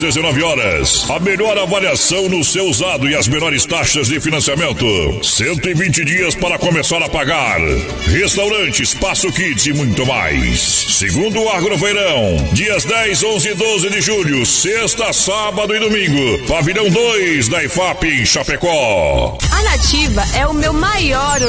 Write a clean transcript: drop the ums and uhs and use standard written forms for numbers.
19 horas. A melhor avaliação no seu usado e as menores taxas de financiamento. 120 dias para começar a pagar. Restaurante, Espaço Kids e muito mais. Segundo Agrofeirão, dias 10, 11 e 12 de julho, sexta, sábado e domingo. Pavilhão 2 da IFAP em Chapecó. A Nativa é o meu maior